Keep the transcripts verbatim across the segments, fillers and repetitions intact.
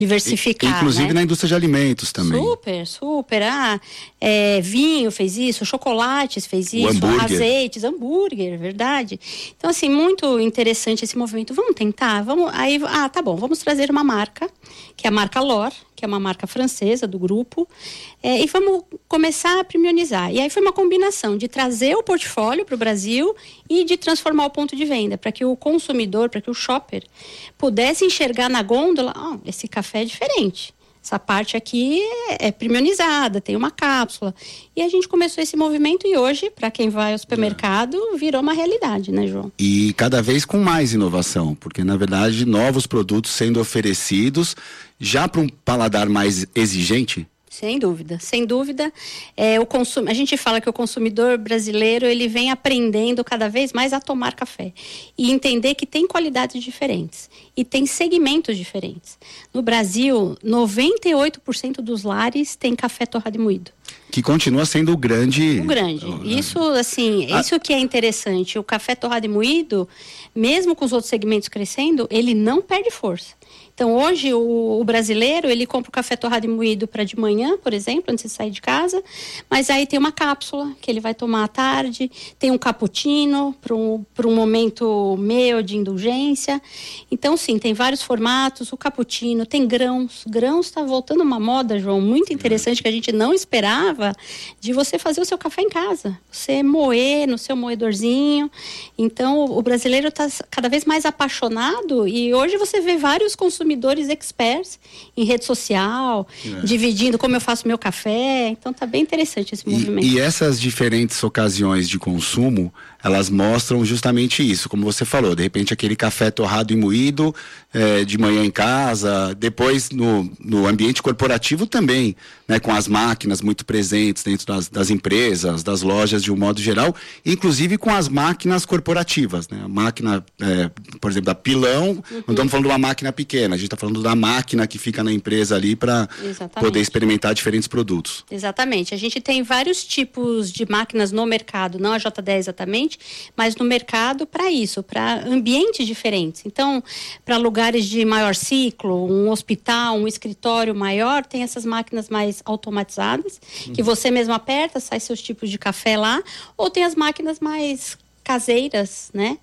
diversificar. Inclusive, né? Na indústria de alimentos também. Super, super. Ah, é, vinho fez isso, chocolates fez isso, hambúrguer. azeites, hambúrguer, verdade. Então, assim, muito interessante esse movimento. Vamos tentar? Vamos, aí, ah, tá bom, vamos trazer uma marca, que é a marca L'Or, que é uma marca francesa do grupo, é, e vamos começar a premiumizar. E aí foi uma combinação de trazer o portfólio para o Brasil e de transformar o ponto de venda, para que o consumidor, para que o shopper pudesse enxergar na gôndola, oh, esse café é diferente. Essa parte aqui é, é premiumizada, tem uma cápsula. E a gente começou esse movimento e hoje, para quem vai ao supermercado, virou uma realidade, né, João? E cada vez com mais inovação, porque na verdade novos produtos sendo oferecidos já para um paladar mais exigente. Sem dúvida, sem dúvida. É, o consum... A gente fala que o consumidor brasileiro ele vem aprendendo cada vez mais a tomar café e entender que tem qualidades diferentes e tem segmentos diferentes. No Brasil, noventa e oito por cento dos lares tem café torrado e moído. Que continua sendo o grande... O grande. Isso, assim, ah. isso que é interessante. O café torrado e moído, mesmo com os outros segmentos crescendo, ele não perde força. Então, hoje, o, o brasileiro, ele compra o café torrado e moído para de manhã, por exemplo, antes de sair de casa, mas aí tem uma cápsula que ele vai tomar à tarde, tem um cappuccino para um, para um momento meio de indulgência. Então, sim, tem vários formatos, o cappuccino, tem grãos. Grãos está voltando uma moda, João, muito interessante, que a gente não esperava, de você fazer o seu café em casa. Você moer no seu moedorzinho. Então, o, o brasileiro está cada vez mais apaixonado e hoje você vê vários consumidores experts em rede social, é. dividindo como eu faço meu café. Então tá bem interessante esse movimento. E, e essas diferentes ocasiões de consumo, elas mostram justamente isso, como você falou, de repente aquele café torrado e moído é, de manhã em casa, depois no, no ambiente corporativo também, né, com as máquinas muito presentes dentro das, das empresas, das lojas de um modo geral, inclusive com as máquinas corporativas, né, a máquina, é, por exemplo, da Pilão, uhum. não estamos falando de uma máquina pequena, a gente está falando da máquina que fica na empresa ali para poder experimentar diferentes produtos. Exatamente, a gente tem vários tipos de máquinas no mercado, não a J dez exatamente, mas no mercado para isso, para ambientes diferentes. Então, para lugares de maior ciclo, um hospital, um escritório maior, tem essas máquinas mais automatizadas, uhum. que você mesmo aperta, sai seus tipos de café lá, ou tem as máquinas mais caseiras, né?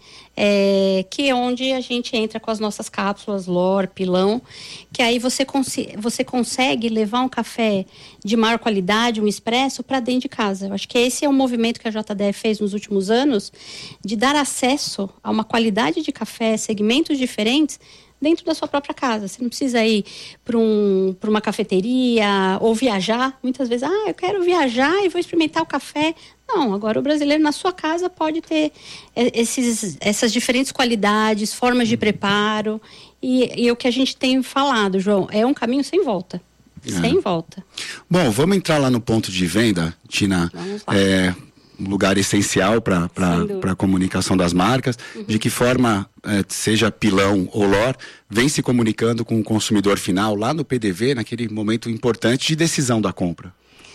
É, que é onde a gente entra com as nossas cápsulas, L'Or, Pilão, que aí você, cons- você consegue levar um café de maior qualidade, um expresso, para dentro de casa. Eu acho que esse é um movimento que a J D E fez nos últimos anos, de dar acesso a uma qualidade de café, segmentos diferentes, dentro da sua própria casa. Você não precisa ir para um, para uma cafeteria ou viajar. Muitas vezes, ah, eu quero viajar e vou experimentar o café. Não, agora o brasileiro na sua casa pode ter esses, essas diferentes qualidades, formas de preparo. E, e o que a gente tem falado, João, é um caminho sem volta. É. Sem volta. Bom, vamos entrar lá no ponto de venda, Tina. Vamos lá. É... um lugar essencial para a comunicação das marcas, uhum. de que forma, é, seja Pilão ou L'Or, vem se comunicando com o consumidor final lá no P D V, naquele momento importante de decisão da compra?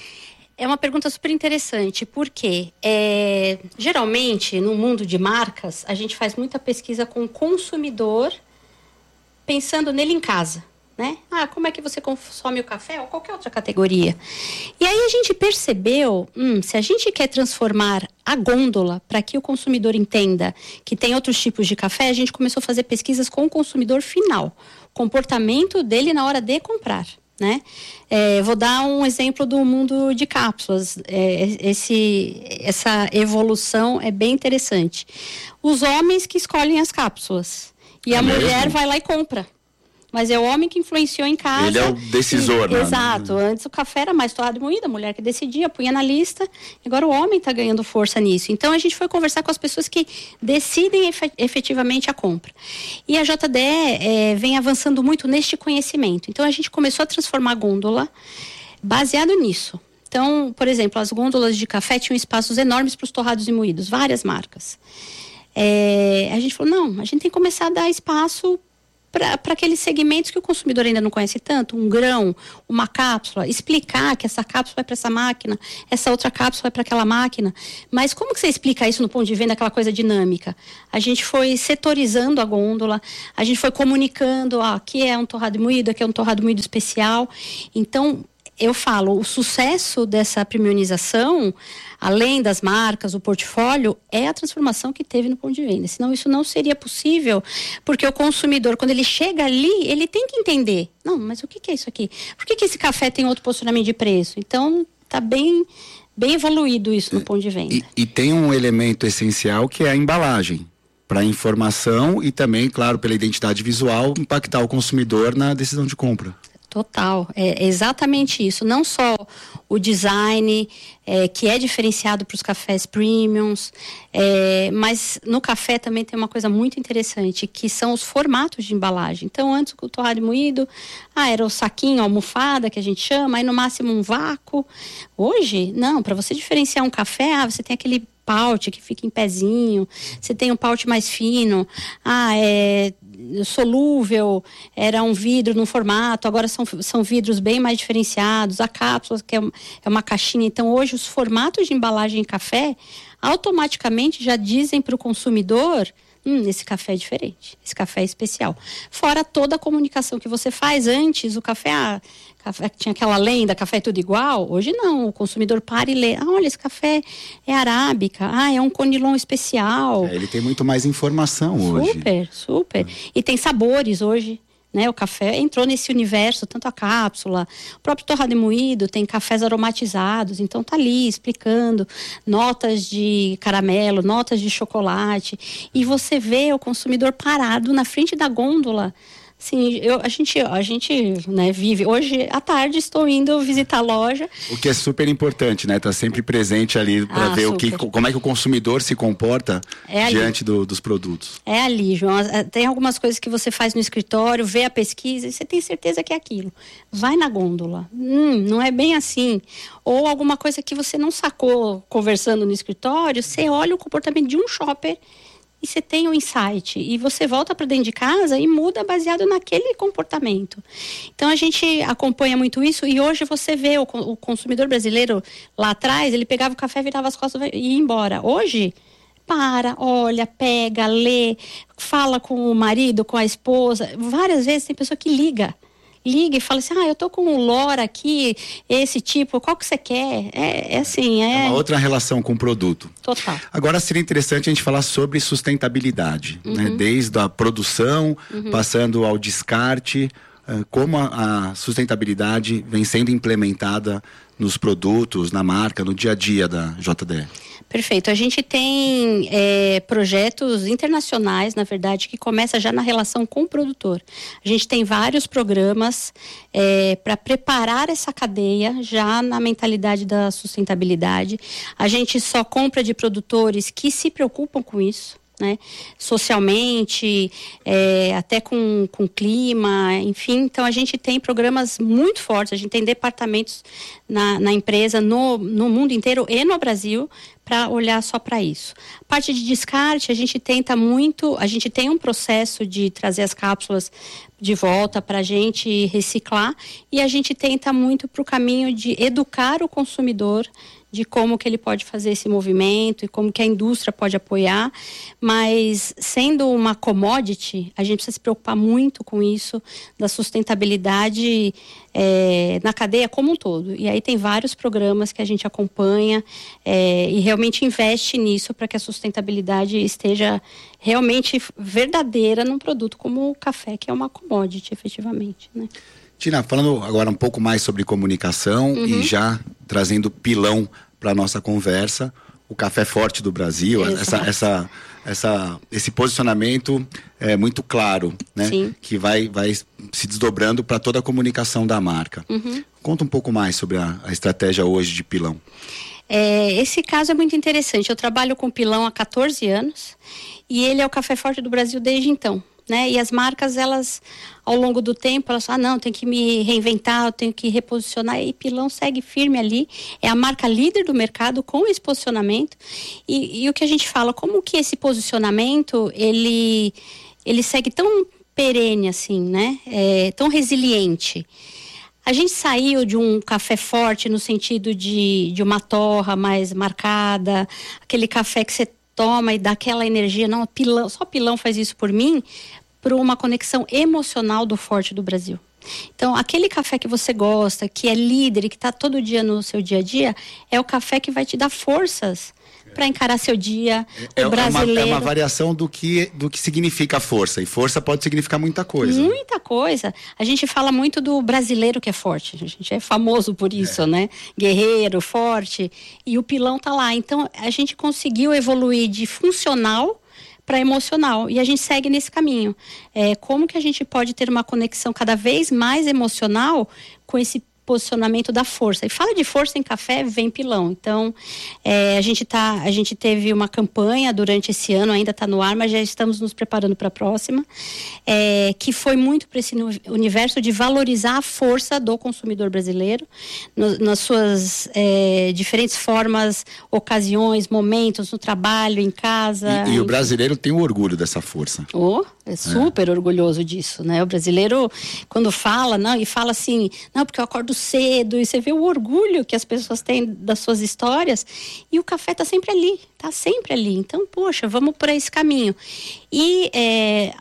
É uma pergunta super interessante, porque é, geralmente no mundo de marcas, a gente faz muita pesquisa com o consumidor pensando nele em casa. Né? Ah, como é que você consome o café ou qualquer outra categoria? E aí a gente percebeu, hum, se a gente quer transformar a gôndola para que o consumidor entenda que tem outros tipos de café, a gente começou a fazer pesquisas com o consumidor final, comportamento dele na hora de comprar. Né? É, vou dar um exemplo do mundo de cápsulas. É, esse, essa evolução é bem interessante. Os homens que escolhem as cápsulas e é a mesmo? mulher vai lá e compra. Mas é o homem que influenciou em casa. Ele é o decisor, e, né? Exato. Antes o café era mais torrado e moído, a mulher que decidia, punha na lista. Agora o homem está ganhando força nisso. Então a gente foi conversar com as pessoas que decidem efetivamente a compra. E a J D E é, vem avançando muito neste conhecimento. Então a gente começou a transformar a gôndola baseado nisso. Então, por exemplo, as gôndolas de café tinham espaços enormes para os torrados e moídos, várias marcas. É, a gente falou, não, a gente tem que começar a dar espaço para aqueles segmentos que o consumidor ainda não conhece tanto, um grão, uma cápsula, explicar que essa cápsula vai para essa máquina, essa outra cápsula vai para aquela máquina. Mas como que você explica isso no ponto de venda, aquela coisa dinâmica? A gente foi setorizando a gôndola, a gente foi comunicando, ó, aqui é um torrado moído, aqui é um torrado moído especial. Então, eu falo, o sucesso dessa premiumização, além das marcas, o portfólio, é a transformação que teve no ponto de venda. Senão isso não seria possível, porque o consumidor, quando ele chega ali, ele tem que entender. Não, mas o que, que é isso aqui? Por que, que esse café tem outro posicionamento de preço? Então, está bem, bem evoluído isso no ponto de venda. E, e tem um elemento essencial que é a embalagem, para a informação e também, claro, pela identidade visual, impactar o consumidor na decisão de compra. Total, é exatamente isso. Não só o design, é, que é diferenciado para os cafés premiums, é, mas no café também tem uma coisa muito interessante, que são os formatos de embalagem. Então, antes o torrado moído, ah, era o saquinho, a almofada, que a gente chama, aí no máximo um vácuo. Hoje, não, para você diferenciar um café, ah, você tem aquele pout que fica em pezinho, você tem um pout mais fino, ah, é solúvel, era um vidro num formato, agora são, são vidros bem mais diferenciados, a cápsula que é, é uma caixinha. Então hoje os formatos de embalagem em café automaticamente já dizem para o consumidor, hum, esse café é diferente, esse café é especial. Fora toda a comunicação que você faz antes, o café, ah, café tinha aquela lenda, café é tudo igual. Hoje não, o consumidor para e lê, ah, olha, esse café é arábica, ah, é um conilon especial. É, ele tem muito mais informação hoje. Super, super. E tem sabores hoje, né? O café entrou nesse universo, tanto a cápsula, o próprio torrado moído, tem cafés aromatizados, então tá ali explicando notas de caramelo, notas de chocolate, e você vê o consumidor parado na frente da gôndola. Sim, eu, a gente, a gente né, vive. Hoje, à tarde, estou indo visitar a loja. O que é super importante, né? Tá sempre presente ali para ah, ver super. o que, como é que o consumidor se comporta é diante do, dos produtos. É ali, João. Tem algumas coisas que você faz no escritório, vê a pesquisa e você tem certeza que é aquilo. Vai na gôndola. Hum, não é bem assim. Ou alguma coisa que você não sacou conversando no escritório, você olha o comportamento de um shopper e você tem um insight, e você volta para dentro de casa e muda baseado naquele comportamento. Então a gente acompanha muito isso, e hoje você vê o, o consumidor brasileiro lá atrás, ele pegava o café, virava as costas e ia embora. Hoje, para, olha, pega, lê, fala com o marido, com a esposa. Várias vezes tem pessoa que liga. Liga e fala assim, ah, eu tô com um lora aqui, esse tipo, qual que você quer? É, é assim, é... é uma outra relação com o produto. Total. Agora seria interessante a gente falar sobre sustentabilidade, uhum. né? Desde a produção, uhum. passando ao descarte, uh, como a, a sustentabilidade vem sendo implementada nos produtos, na marca, no dia a dia da J D E. Perfeito. A gente tem é, projetos internacionais, na verdade, que começa já na relação com o produtor. A gente tem vários programas é, para preparar essa cadeia já na mentalidade da sustentabilidade. A gente só compra de produtores que se preocupam com isso, né? Socialmente, é, até com, com clima, enfim. Então a gente tem programas muito fortes, a gente tem departamentos na, na empresa, no, no mundo inteiro e no Brasil, para olhar só para isso. Parte de descarte, a gente tenta muito, a gente tem um processo de trazer as cápsulas de volta para a gente reciclar, e a gente tenta muito para o caminho de educar o consumidor de como que ele pode fazer esse movimento e como que a indústria pode apoiar, mas sendo uma commodity, a gente precisa se preocupar muito com isso, da sustentabilidade é, na cadeia como um todo. E aí tem vários programas que a gente acompanha é, e realmente investe nisso para que a sustentabilidade esteja realmente verdadeira num produto como o café, que é uma commodity, efetivamente, né? Tina, falando agora um pouco mais sobre comunicação, uhum. e já trazendo pilão para a nossa conversa, o café forte do Brasil, essa, essa, essa, esse posicionamento é muito claro, né? Sim. Que vai, vai se desdobrando para toda a comunicação da marca. Uhum. Conta um pouco mais sobre a, a estratégia hoje de pilão. É, esse caso é muito interessante. Eu trabalho com pilão há catorze anos e ele é o café forte do Brasil desde então. Né? E as marcas, elas, ao longo do tempo, elas falam, ah, não, tem que me reinventar, eu tenho que reposicionar, e pilão segue firme ali, é a marca líder do mercado com esse posicionamento, e, e o que a gente fala, como que esse posicionamento, ele, ele segue tão perene, assim, né? É, tão resiliente. A gente saiu de um café forte no sentido de, de uma torra mais marcada, aquele café que você toma e dá aquela energia, não, pilão, só pilão faz isso por mim, para uma conexão emocional do forte do Brasil. Então, aquele café que você gosta, que é líder e que está todo dia no seu dia a dia, é o café que vai te dar forças para encarar seu dia. É, o brasileiro... é, uma, é uma variação do que, do que significa força. E força pode significar muita coisa. Muita coisa. A gente fala muito do brasileiro que é forte. A gente é famoso por isso, é. né? Guerreiro, forte. E o pilão tá lá. Então, a gente conseguiu evoluir de funcional para emocional. E a gente segue nesse caminho. É, como que a gente pode ter uma conexão cada vez mais emocional com esse posicionamento da força. E fala de força em café, vem pilão. Então, é, a gente tá, a gente teve uma campanha durante esse ano, ainda está no ar, mas já estamos nos preparando para a próxima, é, que foi muito para esse universo de valorizar a força do consumidor brasileiro, no, nas suas é, diferentes formas, ocasiões, momentos, no trabalho, em casa. E, e o brasileiro tem o orgulho dessa força. Oh, é super é. orgulhoso disso, né? O brasileiro, quando fala, não, e fala assim, não, porque eu acordo cedo, e você vê o orgulho que as pessoas têm das suas histórias, e o café tá sempre ali, tá sempre ali. Então, poxa, vamos por esse caminho. E é,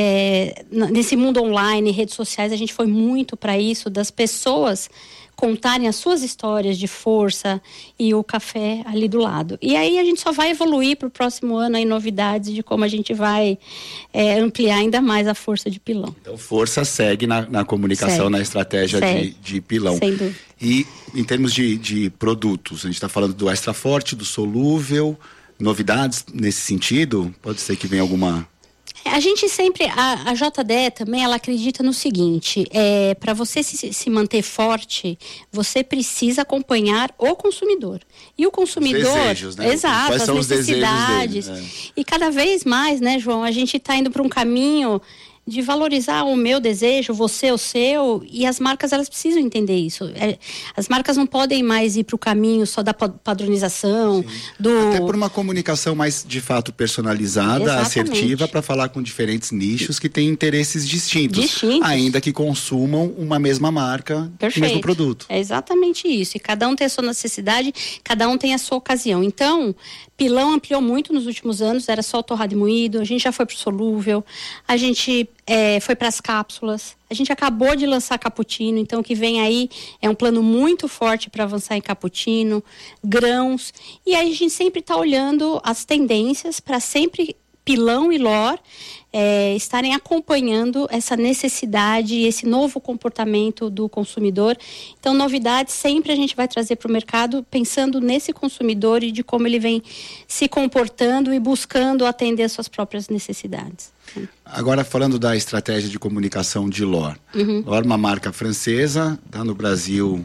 é, nesse mundo online, redes sociais, a gente foi muito para isso, das pessoas contarem as suas histórias de força e o café ali do lado. E aí a gente só vai evoluir para o próximo ano aí novidades de como a gente vai é, ampliar ainda mais a força de pilão. Então força segue na, na comunicação, segue. na estratégia de, de pilão. Sem dúvida. E em termos de, de produtos, a gente está falando do extra forte, do solúvel, novidades nesse sentido? Pode ser que venha alguma... A gente sempre, a, a J D E também, ela acredita no seguinte, é, para você se, se manter forte, você precisa acompanhar o consumidor. E o consumidor... Os desejos, né? Exato, Quais as são necessidades. Os desejos dele, né? E cada vez mais, né, João, a gente está indo para um caminho de valorizar o meu desejo, você o seu, e as marcas, elas precisam entender isso. É, as marcas não podem mais ir para o caminho só da padronização. Do... Até por uma comunicação mais, de fato, personalizada, Exatamente. assertiva, para falar com diferentes nichos que têm interesses distintos, distintos. ainda que consumam uma mesma marca, o mesmo produto. É exatamente isso. E cada um tem a sua necessidade, cada um tem a sua ocasião. Então, pilão ampliou muito nos últimos anos, era só o torrado e moído, a gente já foi para o solúvel, a gente... É, foi para as cápsulas. A gente acabou de lançar cappuccino, então o que vem aí é um plano muito forte para avançar em cappuccino, grãos. E aí a gente sempre está olhando as tendências para sempre pilão e lor é, estarem acompanhando essa necessidade e esse novo comportamento do consumidor. Então, novidades sempre a gente vai trazer para o mercado pensando nesse consumidor e de como ele vem se comportando e buscando atender as suas próprias necessidades. Agora, falando da estratégia de comunicação de L'Or. Uhum. L'Or é uma marca francesa, está no Brasil,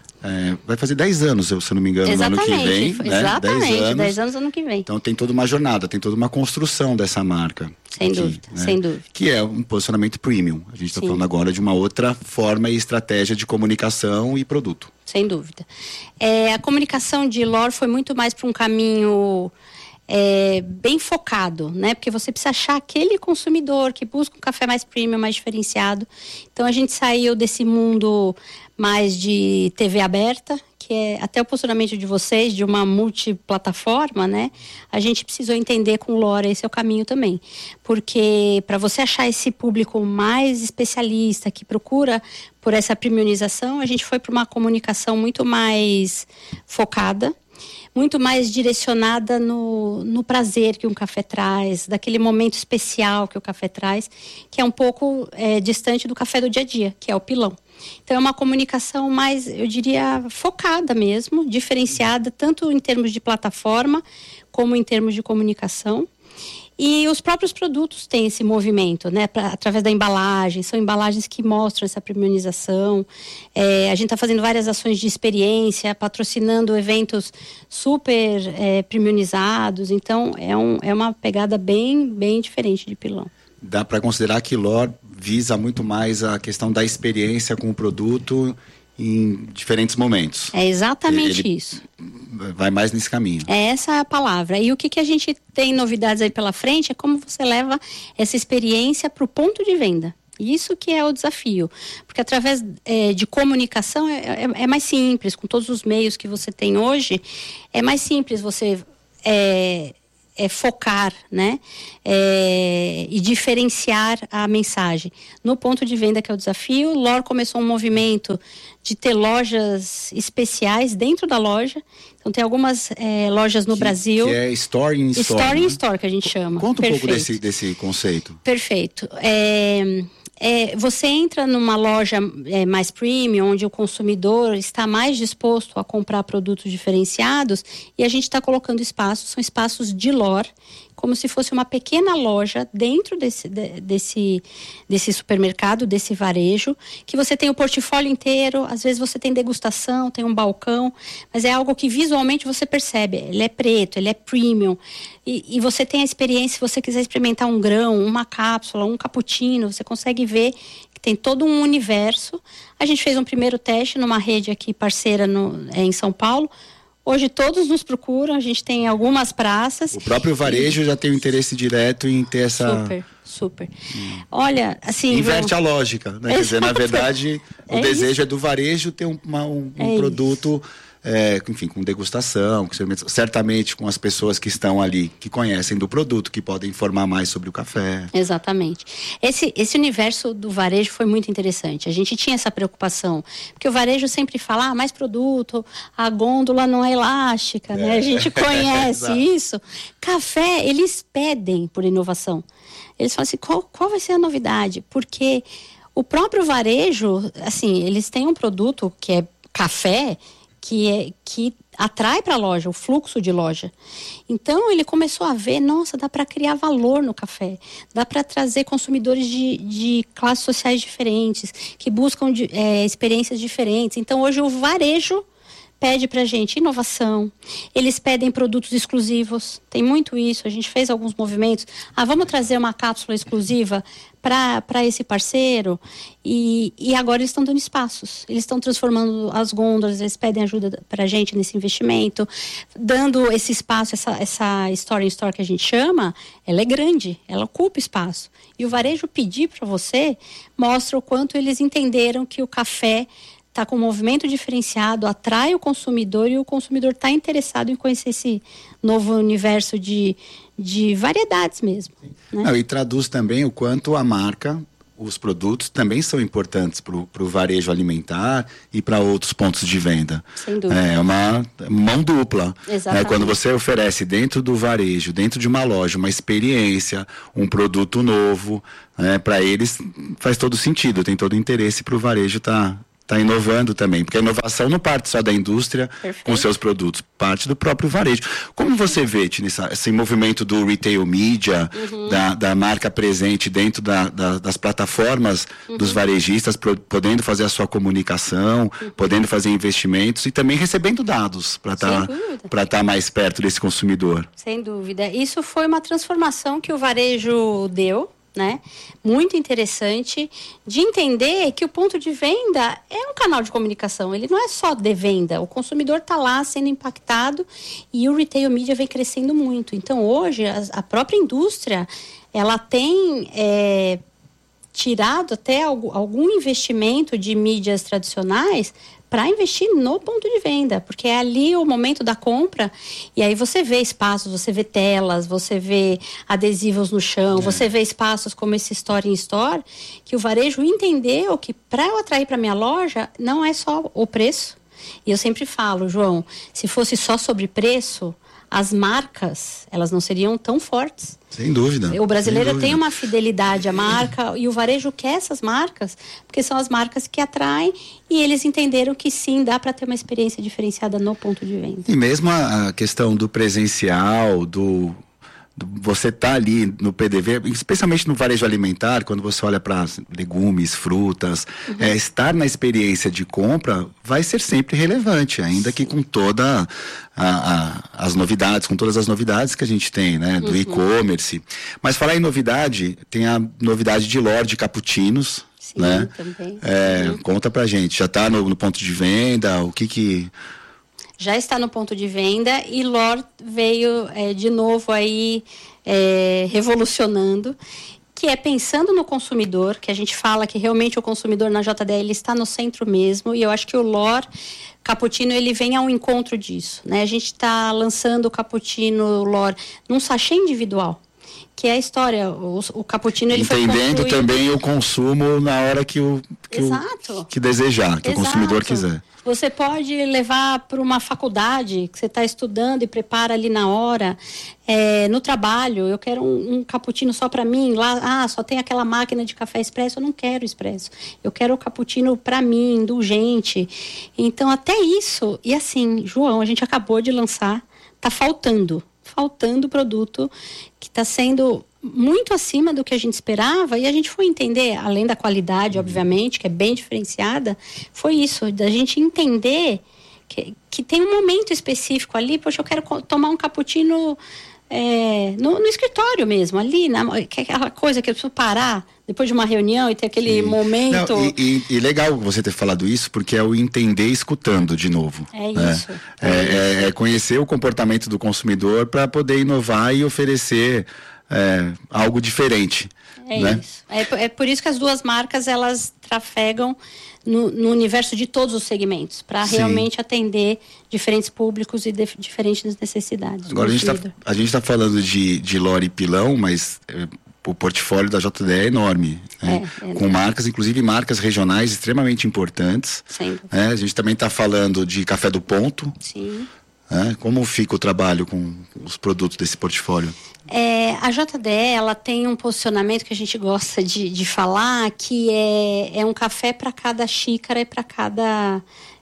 é, vai fazer dez anos, se eu não me engano, Exatamente, no ano que vem. Exatamente, né? dez anos. dez anos ano que vem. Então tem toda uma jornada, tem toda uma construção dessa marca. Sem aqui, dúvida, né? sem dúvida. Que é um posicionamento premium. A gente está falando agora de uma outra forma e estratégia de comunicação e produto. Sem dúvida. É, a comunicação de L'Or foi muito mais para um caminho... É, bem focado, né? Porque você precisa achar aquele consumidor que busca um café mais premium, mais diferenciado. Então a gente saiu desse mundo mais de T V aberta, que é até o posicionamento de vocês, de uma multiplataforma, né? A gente precisou entender com o L'Or, esse é o caminho também. Porque para você achar esse público mais especialista, que procura por essa premiumização, a gente foi para uma comunicação muito mais focada, muito mais direcionada no, no prazer que um café traz, daquele momento especial que o café traz, que é um pouco é, distante do café do dia a dia, que é o pilão. Então é uma comunicação mais, eu diria, focada mesmo, diferenciada, tanto em termos de plataforma, como em termos de comunicação. E os próprios produtos têm esse movimento, né, pra, através da embalagem, são embalagens que mostram essa premiumização. É, a gente está fazendo várias ações de experiência, patrocinando eventos super é, premiumizados, então é, um, é uma pegada bem, bem diferente de pilão. Dá para considerar que L'Or visa muito mais a questão da experiência com o produto em diferentes momentos. É exatamente Ele isso. Vai mais nesse caminho. É essa a palavra. E o que, que a gente tem novidades aí pela frente é como você leva essa experiência para o ponto de venda. Isso que é o desafio, porque através é, de comunicação é, é, é mais simples, com todos os meios que você tem hoje, é mais simples você é, é focar, né, é, e diferenciar a mensagem. No ponto de venda que é o desafio, o L O R começou um movimento de ter lojas especiais dentro da loja. Então tem algumas é, lojas no que, Brasil. Que é Store in Store. Store in né? Store, que a gente chama. Conta um Perfeito. pouco desse, desse conceito. Perfeito. É... É, você entra numa loja é, mais premium, onde o consumidor está mais disposto a comprar produtos diferenciados, e a gente está colocando espaços, são espaços de L O R, como se fosse uma pequena loja dentro desse, de, desse, desse supermercado, desse varejo, que você tem o portfólio inteiro, às vezes você tem degustação, tem um balcão, mas é algo que visualmente você percebe, ele é preto, ele é premium, e, e você tem a experiência, se você quiser experimentar um grão, uma cápsula, um cappuccino, você consegue ver que tem todo um universo. A gente fez um primeiro teste numa rede aqui parceira no, é, em São Paulo. Hoje todos nos procuram, a gente tem algumas praças. O próprio varejo e... já tem o interesse direto em ter essa... Super, super. Hum. Olha, assim... Inverte vamos... a lógica, né? Quer dizer, na verdade, o é desejo isso. é do varejo ter um, uma, um, um é produto... É, enfim, com degustação, com, certamente com as pessoas que estão ali, que conhecem do produto, que podem informar mais sobre o café. Exatamente. Esse, esse universo do varejo foi muito interessante. A gente tinha essa preocupação, porque o varejo sempre fala, ah, mais produto, a gôndola não é elástica, é. né? A gente conhece isso. Café, eles pedem por inovação. Eles falam assim, qual, qual vai ser a novidade? Porque o próprio varejo, assim, eles têm um produto que é café, que, é, que atrai para a loja, o fluxo de loja. Então, ele começou a ver, nossa, dá para criar valor no café, dá para trazer consumidores de, de classes sociais diferentes, que buscam de, é, experiências diferentes. Então, hoje o varejo pede para a gente inovação, eles pedem produtos exclusivos, tem muito isso, a gente fez alguns movimentos, ah, vamos trazer uma cápsula exclusiva para esse parceiro, e, e agora eles estão dando espaços, eles estão transformando as gôndolas, eles pedem ajuda para a gente nesse investimento, dando esse espaço, essa, essa Store in Store que a gente chama, ela é grande, ela ocupa espaço, e o varejo pedir para você mostra o quanto eles entenderam que o café está com um movimento diferenciado, atrai o consumidor e o consumidor está interessado em conhecer esse novo universo de, de variedades mesmo. Né? Não, e traduz também o quanto a marca, os produtos também são importantes para o varejo alimentar e para outros pontos de venda. Sem dúvida. É uma mão dupla. Exatamente. Né? Quando você oferece dentro do varejo, dentro de uma loja, uma experiência, um produto novo, né? Para eles faz todo sentido, tem todo o interesse para o varejo estar... Tá Está inovando também, porque a inovação não parte só da indústria Perfeito. Com seus produtos, parte do próprio varejo. Como você vê, Tini, esse movimento do retail media, uhum. da, da marca presente dentro da, da, das plataformas uhum. dos varejistas, pro, podendo fazer a sua comunicação, uhum. podendo fazer investimentos e também recebendo dados para estar tá, tá mais perto desse consumidor? Sem dúvida. Isso foi uma transformação que o varejo deu, né? Muito interessante de entender que o ponto de venda é um canal de comunicação, ele não é só de venda, o consumidor está lá sendo impactado e o retail media vem crescendo muito. Então hoje a, a própria indústria ela tem é, tirado até algum, algum investimento de mídias tradicionais para investir no ponto de venda, porque é ali o momento da compra, e aí você vê espaços, você vê telas, você vê adesivos no chão, é. Você vê espaços como esse Store in Store, que o varejo entendeu que para eu atrair para minha loja, não é só o preço. E eu sempre falo, João, se fosse só sobre preço, as marcas, elas não seriam tão fortes. Sem dúvida. O brasileiro dúvida. tem uma fidelidade à marca e o varejo quer essas marcas, porque são as marcas que atraem e eles entenderam que sim, dá para ter uma experiência diferenciada no ponto de venda. E mesmo a questão do presencial, do... você tá ali no P D V, especialmente no varejo alimentar, quando você olha para legumes, frutas, uhum. é, estar na experiência de compra vai ser sempre relevante, ainda Sim. que com toda a, a, as novidades, com todas as novidades que a gente tem, né, do uhum. e-commerce. Mas falar em novidade, tem a novidade de L O R de cappuccinos, Sim, né? Também. É, uhum. Conta pra gente, já está no, no ponto de venda, o que que... Já está no ponto de venda e L'Or veio é, de novo aí é, revolucionando, que é pensando no consumidor, que a gente fala que realmente o consumidor na J D E ele está no centro mesmo, e eu acho que o L'Or Cappuccino ele vem ao encontro disso, né? A gente está lançando o Cappuccino L'Or num sachê individual, que é a história, o, o cappuccino ele Entendendo foi construído... também o consumo na hora que o que, Exato. o, que desejar, que Exato. o consumidor quiser. Você pode levar para uma faculdade que você está estudando e prepara ali na hora, é, no trabalho, eu quero um, um cappuccino só para mim, lá, ah, só tem aquela máquina de café expresso, eu não quero expresso, eu quero o cappuccino para mim, indulgente. Então até isso, e assim, João, a gente acabou de lançar, tá faltando, faltando produto que está sendo muito acima do que a gente esperava, e a gente foi entender, além da qualidade, obviamente, que é bem diferenciada, foi isso, da gente entender que, que tem um momento específico ali, poxa, eu quero tomar um cappuccino é, no, no escritório mesmo, ali, na, que é aquela coisa que eu preciso parar depois de uma reunião e ter aquele Sim. momento... Não, e, e, e legal você ter falado isso, porque é o entender escutando de novo. É né? isso. É, é, isso. é conhecer o comportamento do consumidor para poder inovar e oferecer é, algo diferente. É né? isso. É, é por isso que as duas marcas, elas trafegam no, no universo de todos os segmentos, para realmente atender diferentes públicos e de, diferentes necessidades. Agora, a gente está tá falando de, de L'Or e Pilão, mas... É, o portfólio da J D E é enorme, né? é, é com marcas, inclusive marcas regionais extremamente importantes. Né? A gente também está falando de Café do Ponto. Sim. Né? Como fica o trabalho com os produtos desse portfólio? É, a J D E ela tem um posicionamento que a gente gosta de, de falar, que é, é um café para cada xícara e para cada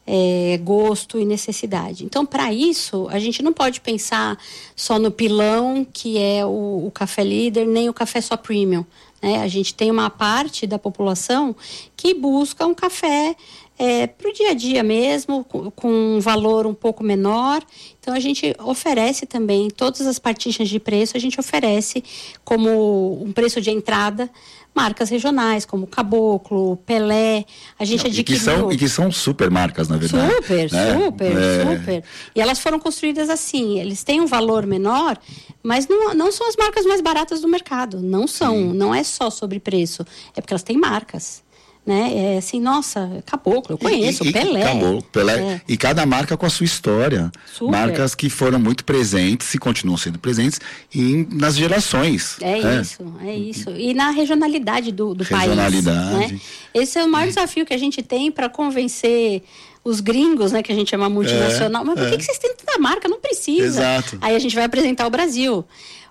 é, gosto e necessidade. Então, para isso, a gente não pode pensar só no Pilão, que é o, o café líder, nem o café só premium. Né? A gente tem uma parte da população que busca um café é, para o dia a dia mesmo, com, com um valor um pouco menor. Então, a gente oferece também, todas as partilhas de preço, a gente oferece como um preço de entrada, marcas regionais, como Caboclo, Pelé, a gente Não, adquiriu... E que, são, e que são super marcas, na verdade. Super, né? super, é... super. E elas foram construídas assim, eles têm um valor menor, mas não, não são as marcas mais baratas do mercado, não são, Sim. não é só sobre preço, é porque elas têm marcas. Né? É assim, nossa, Caboclo, eu conheço, e, e, Pelé. Caboclo, Pelé. É. E cada marca com a sua história. Super. Marcas que foram muito presentes e continuam sendo presentes em, nas gerações. É, é isso, é isso. E na regionalidade do, do regionalidade. país. Né? Esse é o maior desafio que a gente tem para convencer os gringos, né, que a gente chama multinacional. É, Mas por é. que, que vocês têm tanta marca? Não precisa. Exato. Aí a gente vai apresentar o Brasil.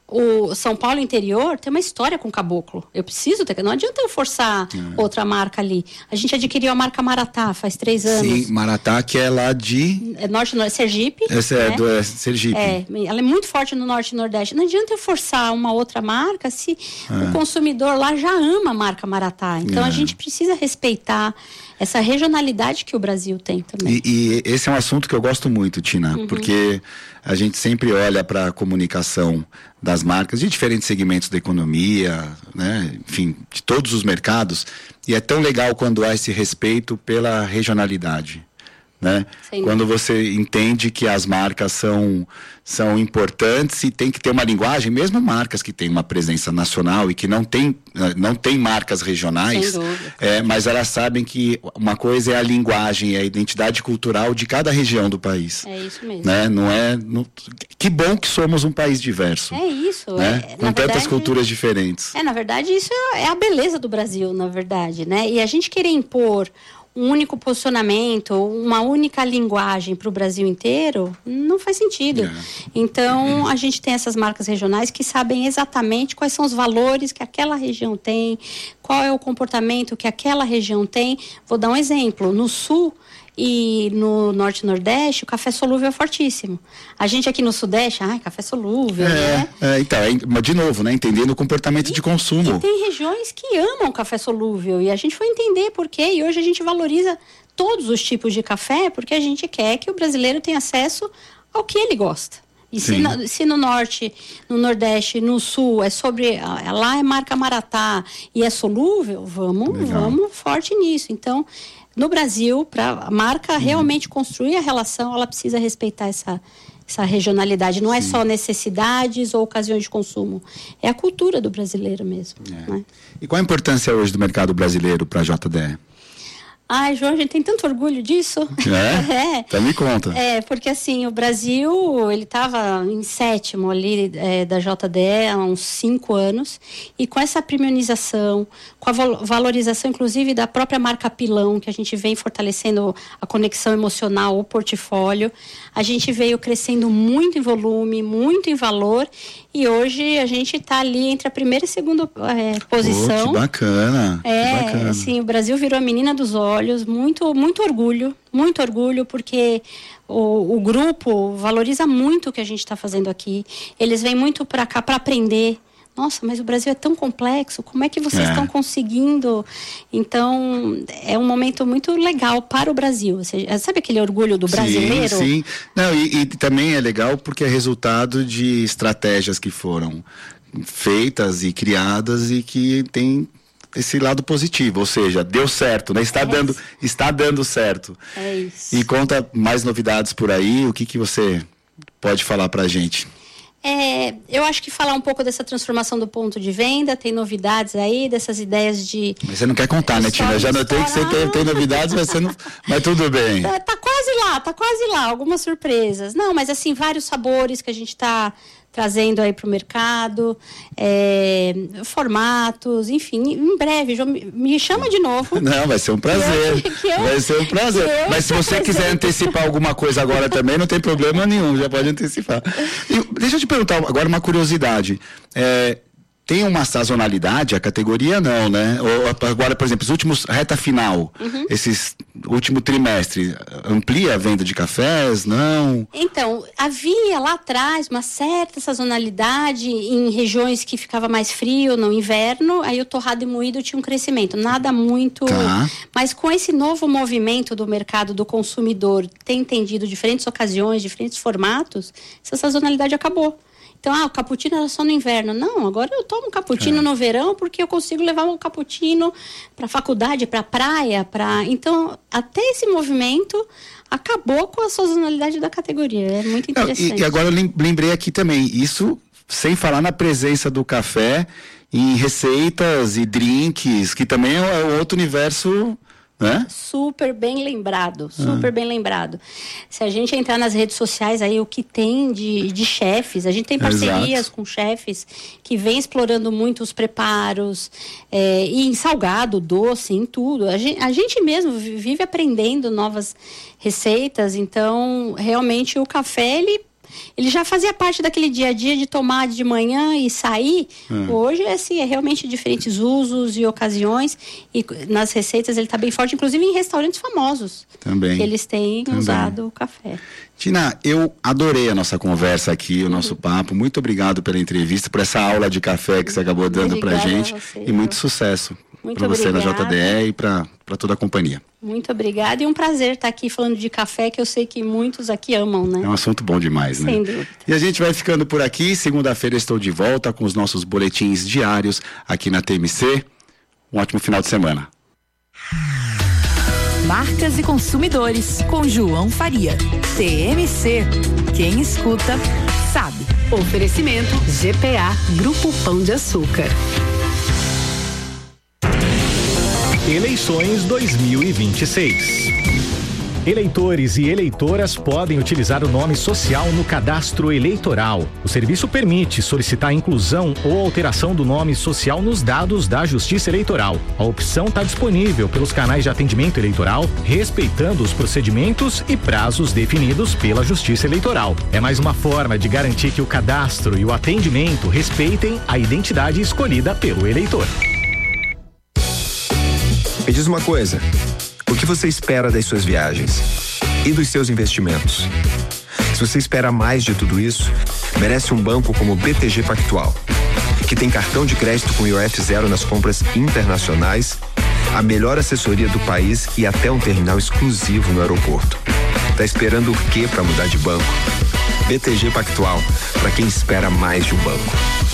O São Paulo interior tem uma história com Caboclo. Eu preciso ter... Não adianta eu forçar é. outra marca ali. A gente adquiriu a marca Maratá faz três anos. Sim, Maratá, que é lá de... É norte, norte Sergipe. Essa é, né? do, é Sergipe. É, ela é muito forte no norte e nordeste. Não adianta eu forçar uma outra marca se é. o consumidor lá já ama a marca Maratá. Então é. a gente precisa respeitar essa regionalidade que o Brasil tem também. E, e esse é um assunto que eu gosto muito, Tina, uhum. porque a gente sempre olha para a comunicação das marcas de diferentes segmentos da economia, né? Enfim, de todos os mercados, e é tão legal quando há esse respeito pela regionalidade. Né? Quando você entende que as marcas são, são importantes e tem que ter uma linguagem, mesmo marcas que têm uma presença nacional e que não tem, não tem marcas regionais, é, mas elas sabem que uma coisa é a linguagem, é a identidade cultural de cada região do país. É isso mesmo. Né? Não é, não, que bom que somos um país diverso. É isso. Né? É, Com tantas verdade, culturas diferentes. É, na verdade, isso é a beleza do Brasil, na verdade. Né? E a gente querer impor um único posicionamento, uma única linguagem para o Brasil inteiro, não faz sentido. É. Então, a gente tem essas marcas regionais que sabem exatamente quais são os valores que aquela região tem, qual é o comportamento que aquela região tem. Vou dar um exemplo. No Sul e no Norte e Nordeste, o café solúvel é fortíssimo. A gente aqui no Sudeste, ai, café solúvel, é, né? É, então, é, de novo, né? Entendendo o comportamento e, de consumo. E tem regiões que amam café solúvel, e a gente foi entender por quê, e hoje a gente valoriza todos os tipos de café, porque a gente quer que o brasileiro tenha acesso ao que ele gosta. E se no, se no norte, no nordeste, no sul, é sobre, lá é marca Maratá e é solúvel, vamos, vamos forte nisso. Então, no Brasil, para a marca realmente construir a relação, ela precisa respeitar essa, essa regionalidade. Não Sim. é só necessidades ou ocasiões de consumo, é a cultura do brasileiro mesmo. É. Né? E qual a importância hoje do mercado brasileiro para a J D E? Ai, João, a gente tem tanto orgulho disso. É? é. Então me conta. É, porque assim, o Brasil, ele estava em sétimo ali é, da J D E há uns cinco anos, e com essa premiumização, com a valorização, inclusive, da própria marca Pilão, que a gente vem fortalecendo a conexão emocional, o portfólio, a gente veio crescendo muito em volume, muito em valor, e hoje a gente está ali entre a primeira e a segunda é, posição. Pô, que bacana. É, que bacana. Assim, o Brasil virou a menina dos olhos, muito, muito orgulho, muito orgulho, porque o, o grupo valoriza muito o que a gente está fazendo aqui. Eles vêm muito para cá para aprender. Nossa, mas o Brasil é tão complexo, como é que vocês estão é. conseguindo? Então, é um momento muito legal para o Brasil. Você, sabe aquele orgulho do brasileiro? Sim, sim. Não, e, e também é legal porque é resultado de estratégias que foram feitas e criadas e que tem esse lado positivo, ou seja, deu certo, né? Está, é dando, está dando certo. É isso. E conta mais novidades por aí, o que, que você pode falar pra gente? É, eu acho que falar um pouco dessa transformação do ponto de venda, tem novidades aí, dessas ideias de... Mas você não quer contar, né, Tina? Eu já notei que você tem, tem novidades, mas você não... Mas tudo bem. Tá, tá quase lá, tá quase lá, algumas surpresas. Não, mas assim, vários sabores que a gente tá trazendo aí para o mercado, é, formatos, enfim, em breve, João, me chama de novo. Não, vai ser um prazer, que eu, que eu, vai ser um prazer, mas se você quiser antecipar alguma coisa agora também, não tem problema nenhum, já pode antecipar. E, deixa eu te perguntar agora uma curiosidade, é, tem uma sazonalidade, a categoria não, né? Ou, agora, por exemplo, os últimos, reta final, uhum. esses último trimestre, amplia a venda de cafés, não? Então, havia lá atrás uma certa sazonalidade em regiões que ficava mais frio no inverno, aí o torrado e moído tinha um crescimento, nada muito... Tá. Mas com esse novo movimento do mercado do consumidor, ter entendido diferentes ocasiões, diferentes formatos, essa sazonalidade acabou. Então, ah, o cappuccino era só no inverno. Não, agora eu tomo cappuccino é. no verão porque eu consigo levar um cappuccino para a faculdade, para a praia, para... Então, até esse movimento acabou com a sazonalidade da categoria. É muito interessante. Não, e, e agora eu lembrei aqui também, isso sem falar na presença do café em receitas e drinks, que também é outro universo... É? Super bem lembrado, super ah. bem lembrado. Se a gente entrar nas redes sociais aí, o que tem de, de chefes, a gente tem parcerias Exato. com chefes que vem explorando muito os preparos, é, e em salgado, doce, em tudo. A gente, a gente mesmo vive aprendendo novas receitas, então realmente o café, ele Ele já fazia parte daquele dia a dia de tomar de manhã e sair. Hum. Hoje, assim, é realmente diferentes usos e ocasiões. E nas receitas ele está bem forte, inclusive em restaurantes famosos. Também. Que eles têm Também. usado o café. Tina, eu adorei a nossa conversa aqui, o uhum. nosso papo. Muito obrigado pela entrevista, por essa aula de café que você acabou dando Obrigada pra gente. Você, e muito sucesso para você na J D E e para toda a companhia. Muito obrigada e um prazer estar aqui falando de café, que eu sei que muitos aqui amam, né? É um assunto bom demais, né? Sem dúvida. E a gente vai ficando por aqui. Segunda-feira estou de volta com os nossos boletins diários aqui na T M C. Um ótimo final de semana. Marcas e consumidores, com João Faria. T M C. Quem escuta, sabe. Oferecimento G P A, Grupo Pão de Açúcar. Eleições dois mil e vinte e seis. Eleitores e eleitoras podem utilizar o nome social no cadastro eleitoral. O serviço permite solicitar a inclusão ou alteração do nome social nos dados da Justiça Eleitoral. A opção está disponível pelos canais de atendimento eleitoral, respeitando os procedimentos e prazos definidos pela Justiça Eleitoral. É mais uma forma de garantir que o cadastro e o atendimento respeitem a identidade escolhida pelo eleitor. Me diz uma coisa, o que você espera das suas viagens e dos seus investimentos? Se você espera mais de tudo isso, merece um banco como o B T G Pactual, que tem cartão de crédito com I O F zero nas compras internacionais, a melhor assessoria do país e até um terminal exclusivo no aeroporto. Tá esperando o quê para mudar de banco? B T G Pactual, para quem espera mais de um banco.